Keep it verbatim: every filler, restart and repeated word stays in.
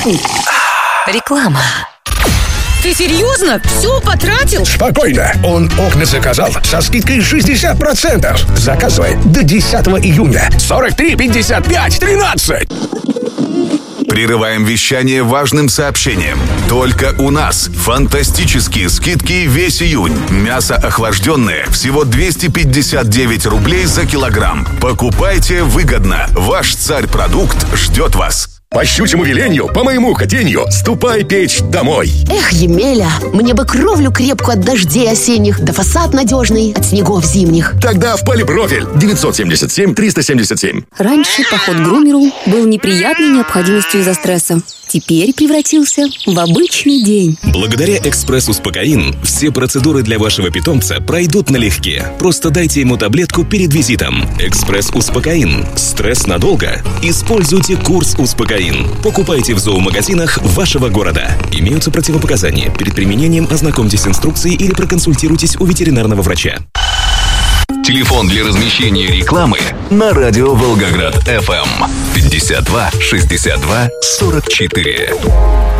отдохни. Реклама. Ты серьезно? Все потратил? Спокойно. Он окна заказал со скидкой шестьдесят процентов. Заказывай до десятого июня. сорок три пятьдесят пять тринадцать. Прерываем вещание важным сообщением. Только у нас фантастические скидки весь июнь. Мясо охлажденное всего двести пятьдесят девять рублей за килограмм. Покупайте выгодно. Ваш царь-продукт ждет вас. По щучьему велению, по моему хотению, ступай печь домой. Эх, Емеля, мне бы кровлю крепкую от дождей осенних, да фасад надежный от снегов зимних. Тогда в Полипрофиль девятьсот семьдесят семь триста семьдесят семь. Раньше поход к грумеру был неприятной необходимостью из-за стресса. Теперь превратился в обычный день. Благодаря «Экспресс-Успокоин» все процедуры для вашего питомца пройдут налегке. Просто дайте ему таблетку перед визитом. «Экспресс-Успокоин». Стресс надолго? Используйте курс «Успокоин». Покупайте в зоомагазинах вашего города. Имеются противопоказания. Перед применением ознакомьтесь с инструкцией или проконсультируйтесь у ветеринарного врача. Телефон для размещения рекламы на радио Волгоград эф эм пятьдесят два шестьдесят два сорок четыре.